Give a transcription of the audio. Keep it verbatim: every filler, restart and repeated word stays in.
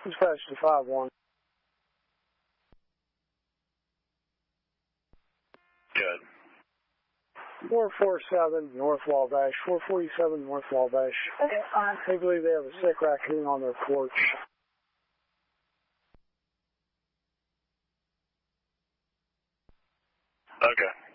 Dispatch to five one. Good. four forty-seven North Wabash, four forty-seven North Wabash. Okay, fine. They believe they have a sick raccoon on their porch. Okay.